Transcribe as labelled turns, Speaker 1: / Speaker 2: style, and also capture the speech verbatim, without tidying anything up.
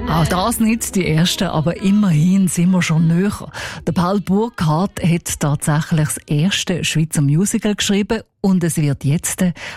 Speaker 1: Auch das nicht die erste, aber immerhin sind wir schon näher. Der Paul Burkhardt hat tatsächlich das erste Schweizer Musical geschrieben und es wird jetzt